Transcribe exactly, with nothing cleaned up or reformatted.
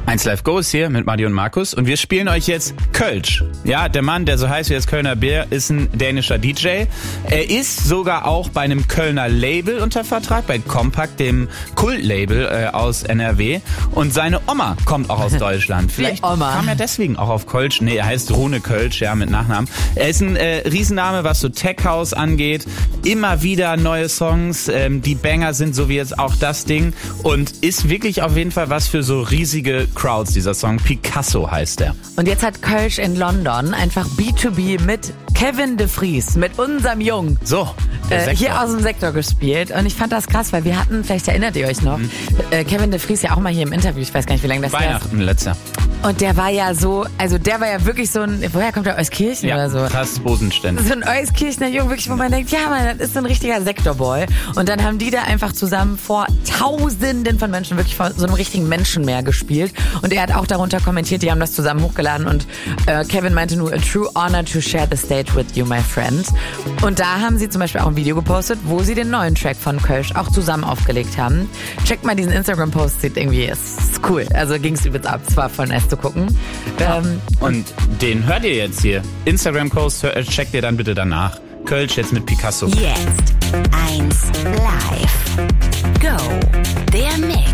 eins Live Go ist hier mit Madi und Markus und wir spielen euch jetzt Kölsch. Ja, der Mann, der so heißt wie das Kölner Bier, ist ein dänischer D J. Er ist sogar auch bei einem Kölner Label unter Vertrag, bei Compact, dem Kult-Label äh, aus N R W. Und seine Oma kommt auch aus Deutschland. Vielleicht Oma. kam er deswegen auch auf Kölsch. Nee, er heißt Rune Kölsch, ja, mit Nachnamen. Er ist ein äh, Riesenname, was so Tech House angeht. Immer wieder neue Songs. Ähm, die Banger sind so wie jetzt auch das Ding. Und ist wirklich auf jeden Fall was für so riesige Crowds, dieser Song. Picasso heißt er. Und jetzt hat Kölsch in London einfach B zwei B mit Kevin de Vries, mit unserem Jungen, So, äh, hier aus dem Sektor gespielt. Und ich fand das krass, weil wir hatten, vielleicht erinnert ihr euch noch, mhm. äh, Kevin de Vries ja auch mal hier im Interview, ich weiß gar nicht, wie lange das her ist. Weihnachten letztes Jahr. Und der war ja so, also der war ja wirklich so ein, woher kommt der, Euskirchen Ja, oder so? krass bosenständig. So ein Euskirchener Junge, wirklich, wo man denkt, ja man, das ist so ein richtiger Sektorboy. Und dann haben die da einfach zusammen vor Tausenden von Menschen, wirklich vor so einem richtigen Menschenmeer gespielt. Und er hat auch darunter kommentiert, die haben das zusammen hochgeladen und äh, Kevin meinte nur, a true honor to share the stage with you, my friend. Und da haben sie zum Beispiel auch ein Video gepostet, wo sie den neuen Track von Kölsch auch zusammen aufgelegt haben. Checkt mal diesen Instagram-Post, sieht irgendwie, ist cool. Also ging's übelst ab, es war voll nice zu gucken. Ja. Ähm, Und den hört ihr jetzt hier. Instagram-Post, hör- checkt ihr dann bitte danach. Kölsch jetzt mit Picasso. Jetzt eins Live Go, der Mix.